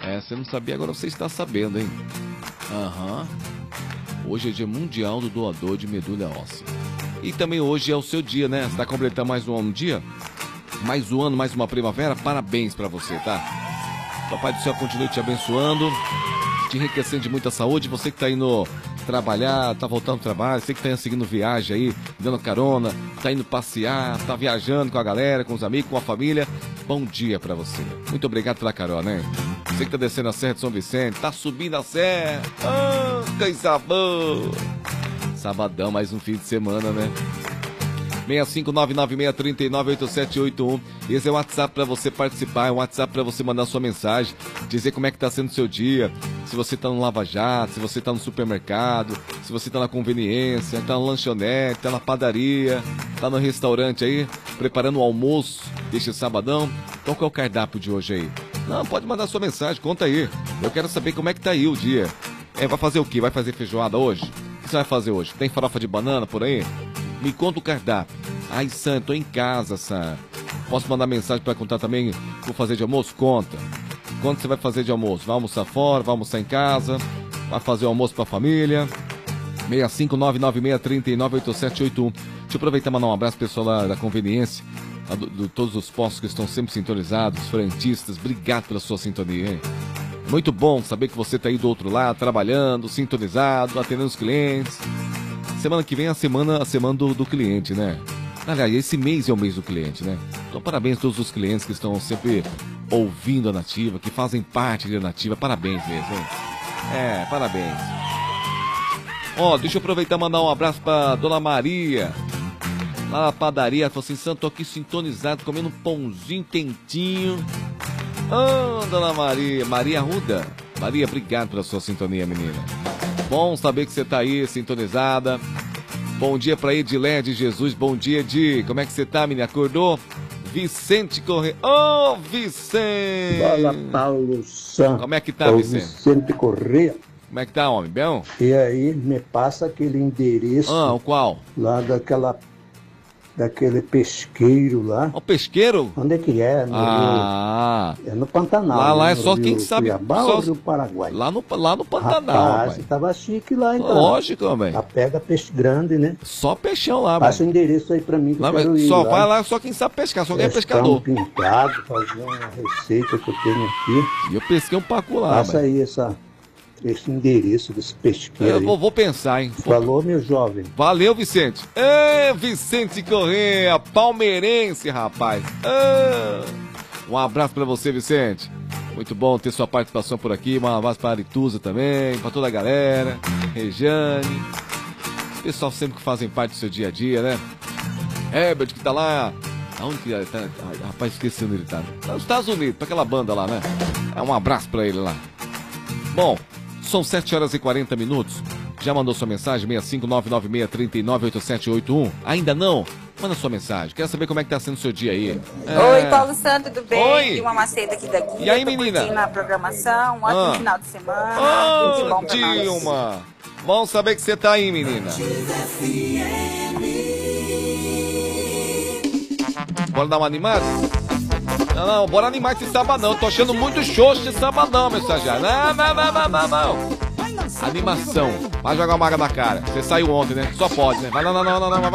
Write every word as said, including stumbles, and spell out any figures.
É, você não sabia, agora você está sabendo, hein? Aham. Hoje é dia mundial do doador de medula óssea. E também hoje é o seu dia, né? Você está completando mais um dia? Mais um ano, mais uma primavera? Parabéns pra você, tá? Papai do céu continue te abençoando, te enriquecendo de muita saúde. Você que tá indo trabalhar, tá voltando do trabalho, você que tá indo seguindo viagem aí, dando carona, tá indo passear, tá viajando com a galera, com os amigos, com a família. Bom dia pra você. Muito obrigado pela carona, hein? Você que tá descendo a Serra de São Vicente, tá subindo a serra. Ah, coisa boa! Sabadão, mais um fim de semana, né? seis cinco nove nove seis três nove oito sete oito um. Esse é o WhatsApp para você participar, é o WhatsApp para você mandar sua mensagem, dizer como é que tá sendo o seu dia, se você tá no Lava Jato, se você tá no supermercado, se você tá na conveniência, tá na lanchonete, tá na padaria, tá no restaurante aí, preparando o almoço deste sabadão. Qual que é o cardápio de hoje aí? Não, pode mandar sua mensagem, conta aí. Eu quero saber como é que tá aí o dia. É, vai fazer o quê? Vai fazer feijoada hoje? O que você vai fazer hoje? Tem farofa de banana por aí? Me conta o cardápio. Ai, Sam, tô em casa, Sam. Posso mandar mensagem para contar também o que vou fazer de almoço? Conta. Quanto você vai fazer de almoço? Vai almoçar fora? Vai almoçar em casa? Vai fazer o almoço para a família? seis cinco nove nove seis três nove oito sete oito um. Deixa eu aproveitar e mandar um abraço pessoal lá da conveniência, de do, todos os postos que estão sempre sintonizados, frentistas. Obrigado pela sua sintonia, hein? Muito bom saber que você tá aí do outro lado, trabalhando, sintonizado, atendendo os clientes. Semana que vem é a semana, a semana do, do cliente, né? Aliás, esse mês é o mês do cliente, né? Então, parabéns a todos os clientes que estão sempre ouvindo a Nativa, que fazem parte da Nativa. Parabéns mesmo, hein? É, parabéns. Ó, deixa eu aproveitar e mandar um abraço pra Dona Maria, lá na padaria. Ela falou assim: Santo, tô aqui sintonizado, comendo um pãozinho quentinho. Ô, oh, Dona Maria, Maria Arruda. Maria, obrigado pela sua sintonia, menina. Bom saber que você tá aí, sintonizada. Bom dia pra Edilé de Jesus. Bom dia, Edi. Como é que você tá, menina? Acordou? Vicente Correia. Ô, oh, Vicente! Fala, Paulo Santos. Como é que tá, Vicente? Vicente Correia. Como é que tá, homem? Bem? E aí, me passa aquele endereço. Ah, o qual? Lá daquela... Daquele pesqueiro lá. O pesqueiro? Onde é que é? No ah! Rio, é no Pantanal. Lá, lá é no só Rio quem sabe. Cuiabá Só... ou Rio Paraguai? Lá no, lá no Pantanal, Rapaz, rapaz. tava chique lá, então. Lógico, homem. Já pega peixe grande, né? Só peixão lá, Passa o endereço aí pra mim que lá, eu quero ir Só lá. vai lá só quem sabe pescar, só quem é pescador. Pintado, fazer uma receita que eu tenho aqui. E eu pesquei um pacu lá, Passa aí essa... esse endereço desse pesqueiro. Eu vou, vou pensar, hein? Falou, meu jovem. Valeu, Vicente. É, Vicente Correia, palmeirense, rapaz. É. Um abraço pra você, Vicente. Muito bom ter sua participação por aqui. Um abraço pra Arituza também, pra toda a galera. Rejane. Pessoal sempre que fazem parte do seu dia a dia, né? Herbert, que tá lá. Aonde que ele tá? Ai, rapaz, esqueci onde ele tá. Tá nos Estados Unidos, pra aquela banda lá, né? É um abraço pra ele lá. Bom, são sete horas e quarenta minutos. Já mandou sua mensagem? seis cinco nove nove seis três nove oito sete oito um. Ainda não? Manda sua mensagem. Quero saber como é que tá sendo o seu dia aí. É... Oi, Paulo Santo, tudo bem? Oi. Uma Maceda aqui daqui. E aí, menina? Na programação, um ótimo ah. final de semana. Oh, tudo bom pra Dilma. nós. Bom saber que você tá aí, menina. Bora dar uma animada? Não, não, bora animar esse sabadão. Eu tô achando muito xoxo esse sabadão, meu estagiário. Não, não, não, não, não, não. Animação. Vai jogar uma água na cara. Você saiu ontem, né? Só pode, né? Vai, não, não, não, não, não. Vai.